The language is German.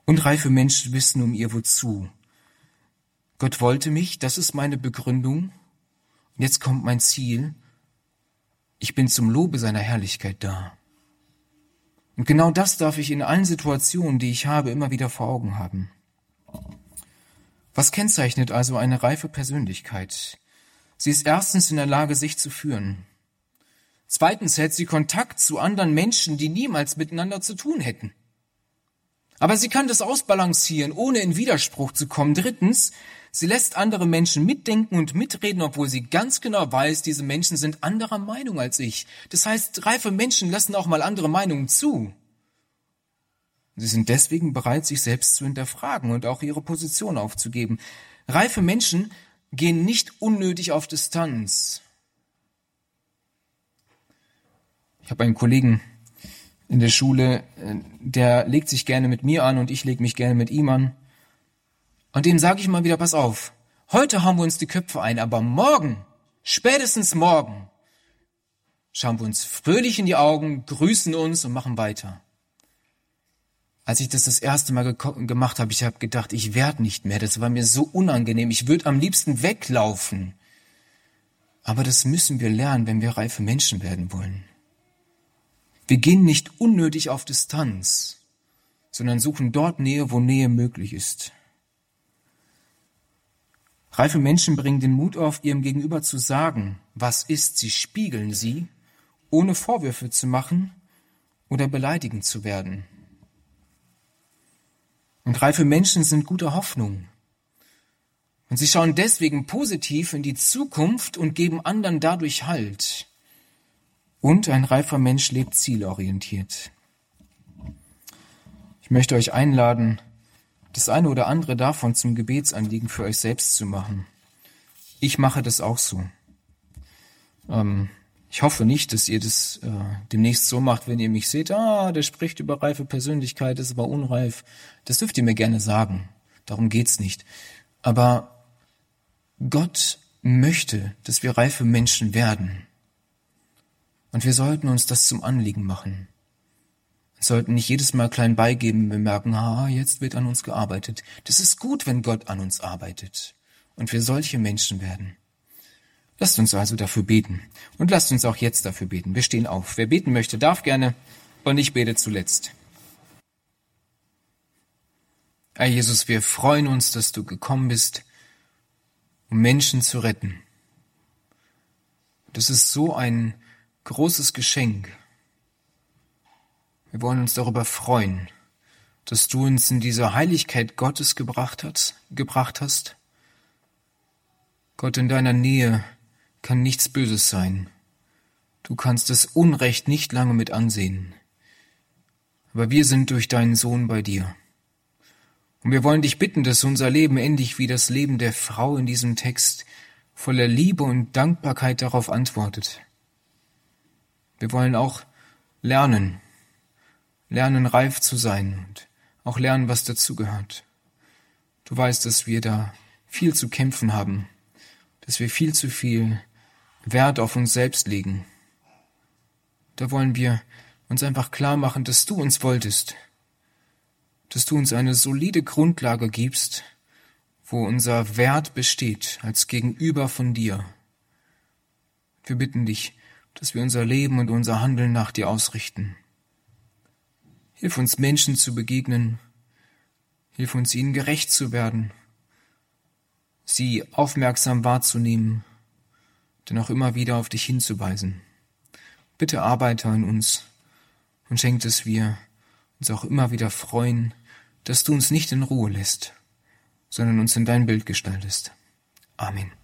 Und reife Menschen wissen um ihr Wozu. Gott wollte mich, das ist meine Begründung. Und jetzt kommt mein Ziel. Ich bin zum Lobe seiner Herrlichkeit da. Und genau das darf ich in allen Situationen, die ich habe, immer wieder vor Augen haben. Was kennzeichnet also eine reife Persönlichkeit? Sie ist erstens in der Lage, sich zu führen. Zweitens hält sie Kontakt zu anderen Menschen, die niemals miteinander zu tun hätten. Aber sie kann das ausbalancieren, ohne in Widerspruch zu kommen. Drittens, sie lässt andere Menschen mitdenken und mitreden, obwohl sie ganz genau weiß, diese Menschen sind anderer Meinung als ich. Das heißt, reife Menschen lassen auch mal andere Meinungen zu. Sie sind deswegen bereit, sich selbst zu hinterfragen und auch ihre Position aufzugeben. Reife Menschen gehen nicht unnötig auf Distanz. Ich habe einen Kollegen in der Schule, der legt sich gerne mit mir an und ich lege mich gerne mit ihm an. Und dem sage ich immer wieder, pass auf, heute hauen wir uns die Köpfe ein, aber morgen, spätestens morgen, schauen wir uns fröhlich in die Augen, grüßen uns und machen weiter. Als ich das erste Mal gemacht habe, ich habe gedacht, ich werde nicht mehr, das war mir so unangenehm, ich würde am liebsten weglaufen. Aber das müssen wir lernen, wenn wir reife Menschen werden wollen. Wir gehen nicht unnötig auf Distanz, sondern suchen dort Nähe, wo Nähe möglich ist. Reife Menschen bringen den Mut auf, ihrem Gegenüber zu sagen, was ist. Sie spiegeln sie, ohne Vorwürfe zu machen oder beleidigend zu werden. Und reife Menschen sind guter Hoffnung. Und sie schauen deswegen positiv in die Zukunft und geben anderen dadurch Halt. Und ein reifer Mensch lebt zielorientiert. Ich möchte euch einladen, das eine oder andere davon zum Gebetsanliegen für euch selbst zu machen. Ich mache das auch so. Ich hoffe nicht, dass ihr das demnächst so macht, wenn ihr mich seht, der spricht über reife Persönlichkeit, ist aber unreif. Das dürft ihr mir gerne sagen. Darum geht's nicht. Aber Gott möchte, dass wir reife Menschen werden. Und wir sollten uns das zum Anliegen machen. Wir sollten nicht jedes Mal klein beigeben, wenn wir merken, jetzt wird an uns gearbeitet. Das ist gut, wenn Gott an uns arbeitet und wir solche Menschen werden. Lasst uns also dafür beten und lasst uns auch jetzt dafür beten. Wir stehen auf. Wer beten möchte, darf gerne und ich bete zuletzt. Herr Jesus, wir freuen uns, dass du gekommen bist, um Menschen zu retten. Das ist so ein großes Geschenk. Wir wollen uns darüber freuen, dass du uns in diese Heiligkeit Gottes gebracht hast. Gott, in deiner Nähe kann nichts Böses sein. Du kannst das Unrecht nicht lange mit ansehen. Aber wir sind durch deinen Sohn bei dir. Und wir wollen dich bitten, dass unser Leben endlich wie das Leben der Frau in diesem Text voller Liebe und Dankbarkeit darauf antwortet. Wir wollen auch lernen reif zu sein und auch lernen, was dazugehört. Du weißt, dass wir da viel zu kämpfen haben, dass wir viel zu viel Wert auf uns selbst legen. Da wollen wir uns einfach klar machen, dass du uns wolltest, dass du uns eine solide Grundlage gibst, wo unser Wert besteht als Gegenüber von dir. Wir bitten dich, dass wir unser Leben und unser Handeln nach dir ausrichten. Hilf uns, Menschen zu begegnen. Hilf uns, ihnen gerecht zu werden, sie aufmerksam wahrzunehmen, denn auch immer wieder auf dich hinzuweisen. Bitte arbeite an uns und schenk, dass wir uns auch immer wieder freuen, dass du uns nicht in Ruhe lässt, sondern uns in dein Bild gestaltest. Amen.